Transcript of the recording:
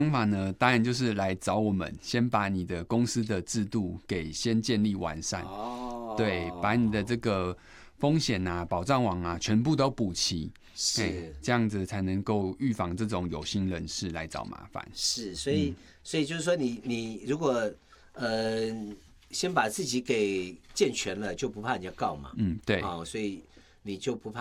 方法呢，当然就是来找我们，先把你的公司的制度给先建立完善。对，把你的这个风险啊、保障网啊，全部都补齐。 是， 这样子才能够预防这种有心人士来找麻烦。 是，所以就是说你如果先把自己给健全了，就不怕人家告嘛。 对。 所以你就不怕